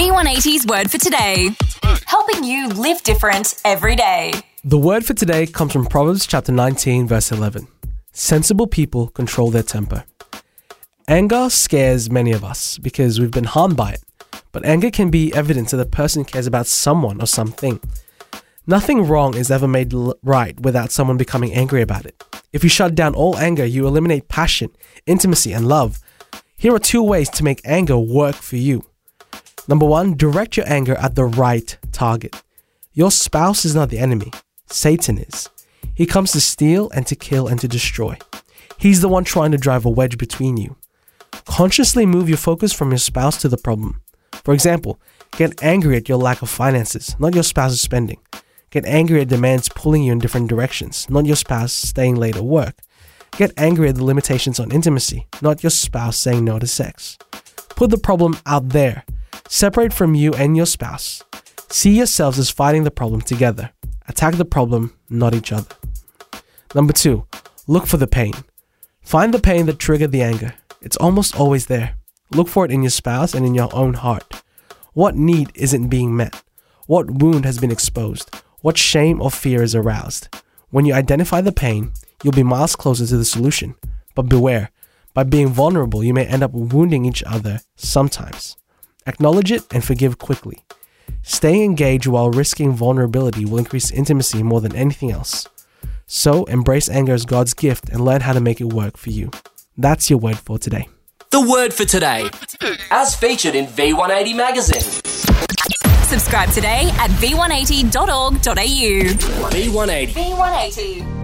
V180's word for today. Helping you live different every day. The word for today comes from Proverbs chapter 19, verse 11. Sensible people control their temper. Anger scares many of us because we've been harmed by it. But anger can be evidence that a person cares about someone or something. Nothing wrong is ever made right without someone becoming angry about it. If you shut down all anger, you eliminate passion, intimacy, and love. Here are 2 ways to make anger work for you. Number 1, direct your anger at the right target. Your spouse is not the enemy. Satan is. He comes to steal and to kill and to destroy. He's the one trying to drive a wedge between you. Consciously move your focus from your spouse to the problem. For example, get angry at your lack of finances, not your spouse's spending. Get angry at demands pulling you in different directions, not your spouse staying late at work. Get angry at the limitations on intimacy, not your spouse saying no to sex. Put the problem out there. Separate from you and your spouse. See yourselves as fighting the problem together. Attack the problem, not each other. Number 2, look for the pain. Find the pain that triggered the anger. It's almost always there. Look for it in your spouse and in your own heart. What need isn't being met? What wound has been exposed? What shame or fear is aroused? When you identify the pain, you'll be miles closer to the solution. But beware, by being vulnerable, you may end up wounding each other sometimes. Acknowledge it and forgive quickly. Staying engaged while risking vulnerability will increase intimacy more than anything else. So, embrace anger as God's gift and learn how to make it work for you. That's your word for today. The word for today, as featured in V180 magazine. Subscribe today at v180.org.au. V180. V180.